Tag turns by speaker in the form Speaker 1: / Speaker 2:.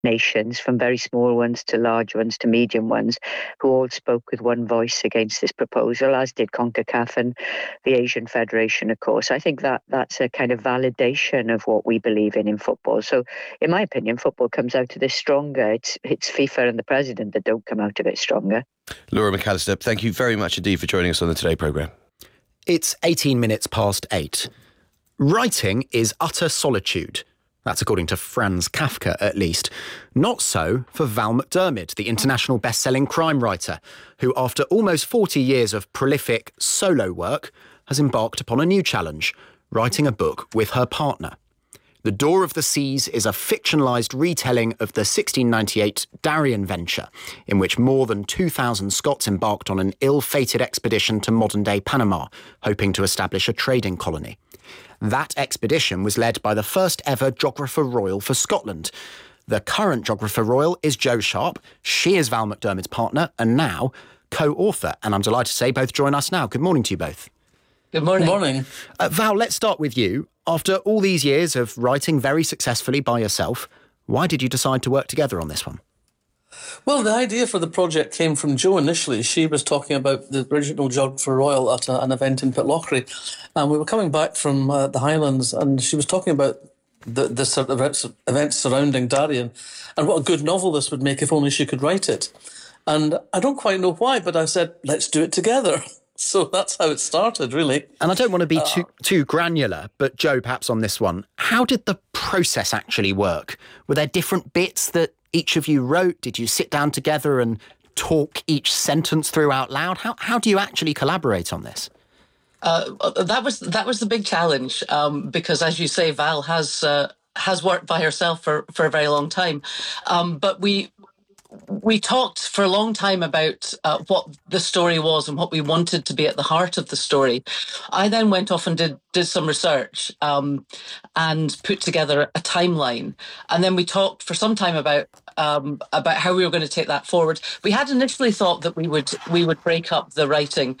Speaker 1: nations, from very small ones to large ones to medium ones, who all spoke with one voice against this proposal, as did CONCACAF and the Asian Federation, of course. I think that's a kind of validation of what we believe in football. So, in my opinion, football comes out of this stronger. It's FIFA and the president that don't come out of it stronger.
Speaker 2: Laura McAllister, thank you very much indeed for joining us on the Today programme.
Speaker 3: It's 18 minutes past 8. Writing is utter solitude. That's according to Franz Kafka, at least. Not so for Val McDermid, the international best-selling crime writer, who, after almost 40 years of prolific solo work, has embarked upon a new challenge, writing a book with her partner. The Door of the Seas is a fictionalised retelling of the 1698 Darien venture, in which more than 2,000 Scots embarked on an ill-fated expedition to modern-day Panama, hoping to establish a trading colony. That expedition was led by the first ever Geographer Royal for Scotland. The current Geographer Royal is Jo Sharp. She is Val McDermid's partner and now co-author. And I'm delighted to say both join us now. Good morning to you both.
Speaker 4: Good morning.
Speaker 5: Good morning.
Speaker 3: Val, let's start with you. After all these years of writing very successfully by yourself, why did you decide to work together on this one?
Speaker 5: Well, the idea for the project came from Jo initially. She was talking about the original Geographer Royal at an event in Pitlochry. And we were coming back from the Highlands, and she was talking about the sort of events surrounding Darien and what a good novel this would make if only she could write it. And I don't quite know why, but I said, let's do it together. So that's how it started, really.
Speaker 3: And I don't want to be too granular, but Jo, perhaps on this one, how did the process actually work? Were there different bits that each of you wrote? Did you sit down together and talk each sentence through out loud? How do you actually collaborate on this?
Speaker 4: That was the big challenge, because, as you say, Val has worked by herself for a very long time, but we talked for a long time about what the story was and what we wanted to be at the heart of the story. I then went off and did some research and put together a timeline. And then we talked for some time about how we were going to take that forward. We had initially thought that we would break up the writing